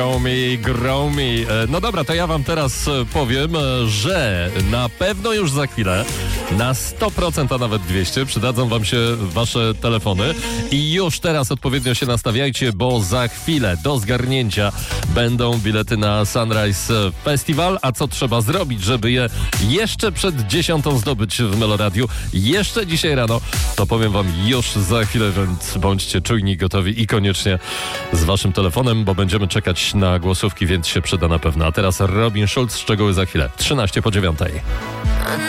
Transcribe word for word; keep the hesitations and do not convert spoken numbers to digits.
Grow me, grow me. No dobra, to ja wam teraz powiem, że na pewno już za chwilę na sto procent, a nawet dwieście przydadzą wam się wasze telefony i już teraz odpowiednio się nastawiajcie, bo za chwilę do zgarnięcia będą bilety na Sunrise Festival. A co trzeba zrobić, żeby je jeszcze przed dziesiątą zdobyć w Meloradiu, jeszcze dzisiaj rano, to powiem wam już za chwilę, więc bądźcie czujni, gotowi i koniecznie z waszym telefonem, bo będziemy czekać na głosówki, więc się przyda na pewno. A teraz Robin Schulz, szczegóły za chwilę. trzynaście po dziewiątej.